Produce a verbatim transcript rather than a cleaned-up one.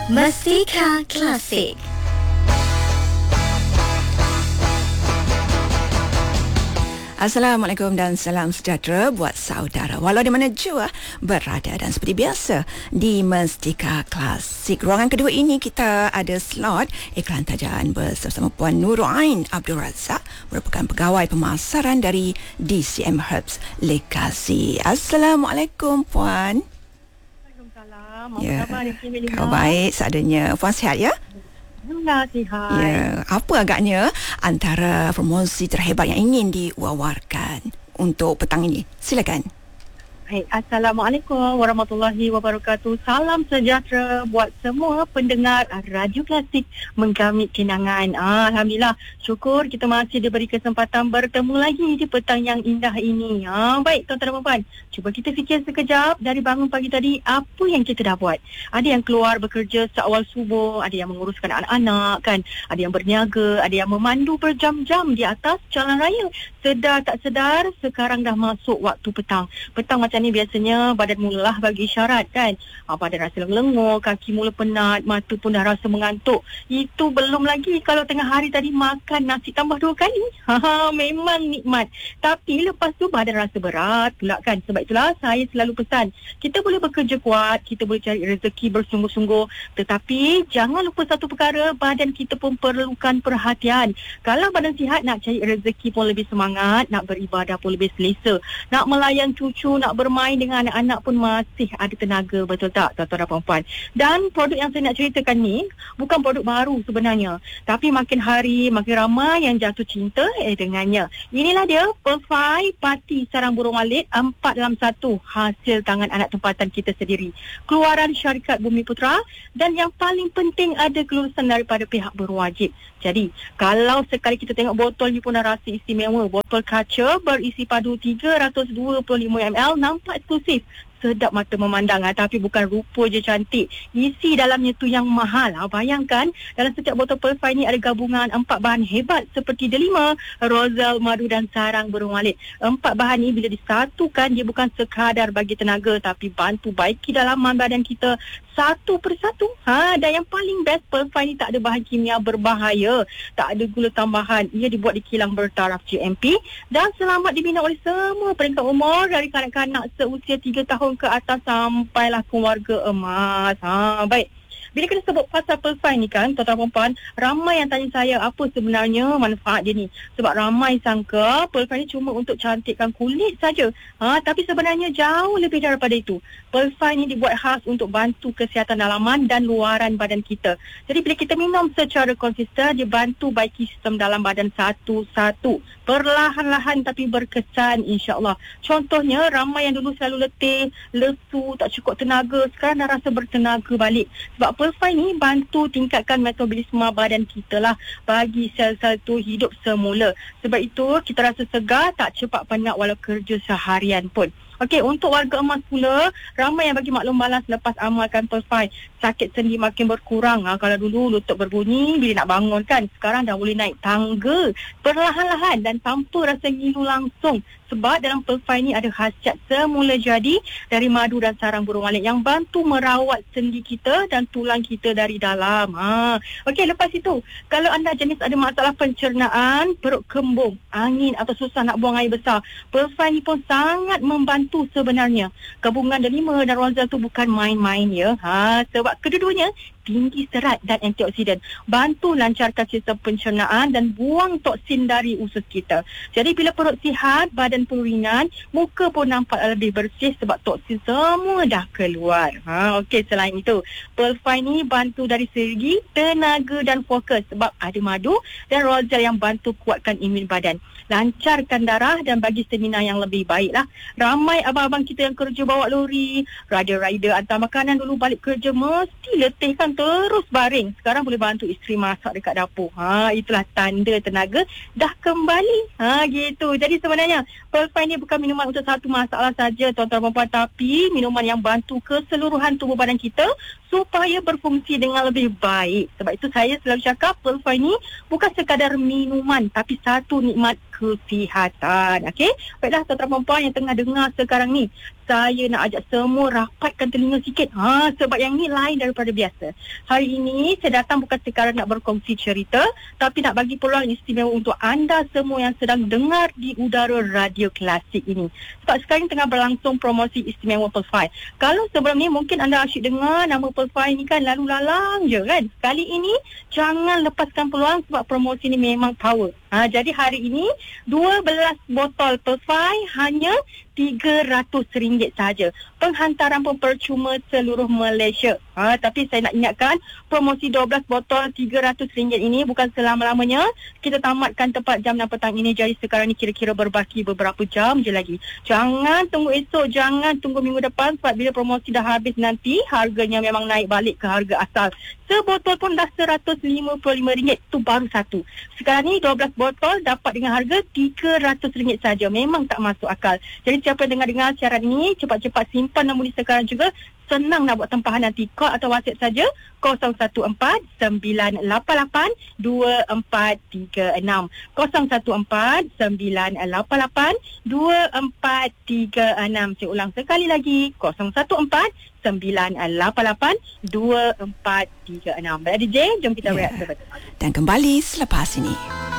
Mustika Klasik. Assalamualaikum dan salam sejahtera buat saudara walau di mana jua berada, dan seperti biasa di Mustika Klasik ruangan kedua ini kita ada slot iklan tajaan bersama Puan Nurul Ain Abdul Razak, merupakan pegawai pemasaran dari D C M Herbs Lekasi. Assalamualaikum Puan. Waalaikumsalam. Apa Ya, khabar Niki? kau baik seadanya. Puan sihat ya? Alhamdulillah sihat. Ya, apa agaknya antara promosi terhebat yang ingin diwawarkan untuk petang ini? Silakan. Hai, Assalamualaikum warahmatullahi wabarakatuh. Salam sejahtera buat semua pendengar Radio Klasik Menggamit Kenangan. Ah, Alhamdulillah, syukur kita masih diberi kesempatan bertemu lagi di petang yang indah ini. Ah, baik tuan-tuan dan puan, cuba kita fikir sekejap dari bangun pagi tadi, apa yang kita dah buat? Ada yang keluar bekerja seawal subuh, ada yang menguruskan anak-anak kan, ada yang berniaga, ada yang memandu berjam-jam di atas jalan raya. Sedar tak sedar, sekarang dah masuk waktu petang. Petang macam ni biasanya badan mulalah bagi isyarat kan. Ha, badan rasa lengur, kaki mula penat, mata pun dah rasa mengantuk. Itu belum lagi kalau tengah hari tadi makan nasi tambah dua kali. Ha, memang nikmat. Tapi lepas tu badan rasa berat pula kan. Sebab itulah saya selalu pesan, kita boleh bekerja kuat, kita boleh cari rezeki bersungguh-sungguh. Tetapi jangan lupa satu perkara, badan kita pun perlukan perhatian. Kalau badan sihat, nak cari rezeki pun lebih semangat, nak beribadah pun lebih selesa, nak melayan cucu, nak bermain dengan anak-anak pun masih ada tenaga, betul tak tuan-tuan dan puan-puan? Dan produk yang saya nak ceritakan ni bukan produk baru sebenarnya, tapi makin hari makin ramai yang jatuh cinta eh dengannya. Inilah dia, Perfai Pati Sarang Burung Walit empat dalam satu, hasil tangan anak tempatan kita sendiri, keluaran syarikat Bumi Putra, dan yang paling penting ada kelulusan daripada pihak berwajib. Jadi kalau sekali kita tengok botol ni pun dah rasa istimewa. Botol kaca berisi padu tiga ratus dua puluh lima mililiter, nampak eksklusif, sedap mata memandang, ha, tapi bukan rupa je cantik, isi dalamnya tu yang mahal. Ha, bayangkan dalam setiap botol Perfai ni ada gabungan empat bahan hebat seperti delima, rozal, madu dan sarang burung walit. Empat bahan ni bila disatukan, dia bukan sekadar bagi tenaga, tapi bantu baiki dalaman badan kita satu persatu. Ha, dan yang paling best, Perfai ni tak ada bahan kimia berbahaya, tak ada gula tambahan. Ia dibuat di kilang bertaraf G M P dan selamat dibina oleh semua peringkat umur, dari kanak-kanak seusia tiga tahun ke atas sampailah keluarga emas. Ha, baik. Bila kita sebut pasal Perfai ni kan, tuan-tuan dan puan, ramai yang tanya saya apa sebenarnya manfaat dia ni. Sebab ramai sangka Perfai ni cuma untuk cantikkan kulit saja. Ha, tapi sebenarnya jauh lebih daripada itu. Perfai ni dibuat khas untuk bantu kesihatan dalaman dan luaran badan kita. Jadi bila kita minum secara konsisten, dia bantu baiki sistem dalam badan satu-satu. Perlahan-lahan tapi berkesan, insya-Allah. Contohnya, ramai yang dulu selalu letih, lesu, tak cukup tenaga, sekarang dah rasa bertenaga balik. Sebab Perfai ni bantu tingkatkan metabolisme badan kita lah, bagi sel-sel tu hidup semula. Sebab itu kita rasa segar, tak cepat penat walau kerja seharian pun. Okey, untuk warga emas pula, ramai yang bagi maklum balas lepas amalkan Perfai. Sakit sendi makin berkurang. Ha, kalau dulu lutut berbunyi bila nak bangun kan, sekarang dah boleh naik tangga perlahan-lahan dan tanpa rasa ngilu langsung. Sebab dalam Perfai ni ada khasiat semula jadi dari madu dan sarang burung walit yang bantu merawat sendi kita dan tulang kita dari dalam. Ha. Okey, lepas itu, kalau anda jenis ada masalah pencernaan, perut kembung, angin atau susah nak buang air besar, Perfai ni pun sangat membantu sebenarnya. Gabungan delima dan rozal tu bukan main-main ya. Ha, sebab kedua-duanya tinggi serat dan antioksidan, bantu lancarkan sistem pencernaan dan buang toksin dari usus kita. Jadi bila perut sihat, badan pun ringan, muka pun nampak lebih bersih sebab toksin semua dah keluar. Ha, okey, selain itu, Perfai ni bantu dari segi tenaga dan fokus sebab ada madu dan rozal yang bantu kuatkan imun badan, lancarkan darah dan bagi stamina yang lebih baik lah. Ramai abang-abang kita yang kerja bawa lori, rider-rider hantar makanan, dulu balik kerja mesti letih kan, terus baring. Sekarang boleh bantu isteri masak dekat dapur. Ha, itulah tanda tenaga dah kembali. Ha, gitu. Jadi sebenarnya Perfai ni bukan minuman untuk satu masalah saja tuan-tuan dan puan, tapi minuman yang bantu keseluruhan tubuh badan kita supaya berfungsi dengan lebih baik. Sebab itu saya selalu cakap Pearl Five ni bukan sekadar minuman tapi satu nikmat kesihatan. Okey? Baiklah tuan-tuan dan puan yang tengah dengar sekarang ni, saya nak ajak semua rapatkan telinga sikit. Ha, sebab yang ni lain daripada biasa. Hari ini saya datang bukan sekadar nak berkongsi cerita, tapi nak bagi peluang istimewa untuk anda semua yang sedang dengar di udara Radio Klasik ini. Sebab sekarang tengah berlangsung promosi istimewa Pearl Five. Kalau sebelum ni mungkin anda asyik dengar nama Pearl Five ni kan lalu lalang je kan. Kali ini jangan lepaskan peluang sebab promosi ni memang power. Ha, jadi hari ini dua belas botol Pearl Five hanya tiga ratus ringgit sahaja. Penghantaran pun percuma seluruh Malaysia. Ha, tapi saya nak ingatkan, promosi dua belas botol tiga ratus ringgit ini bukan selama-lamanya. Kita tamatkan tepat jam enam petang ini. Jadi sekarang ni kira-kira berbaki beberapa jam je lagi. Jangan tunggu esok, jangan tunggu minggu depan. Sebab bila promosi dah habis nanti, harganya memang naik balik ke harga asal. Sebotol pun dah seratus lima puluh lima ringgit. Itu baru satu. Sekarang ni dua belas botol dapat dengan harga tiga ratus ringgit saja. Memang tak masuk akal. Jadi siapa yang dengar-dengar siaran ini, cepat-cepat simpan nombor ni sekarang juga. Senang nak buat tempahan nanti. Call atau WhatsApp saja kosong satu empat sembilan lapan lapan dua empat tiga enam. kosong satu empat sembilan lapan lapan dua empat tiga enam. Saya ulang sekali lagi, kosong satu empat sembilan lapan lapan dua empat tiga enam. Baik D J, jom kita berehat yeah. Dan kembali selepas ini.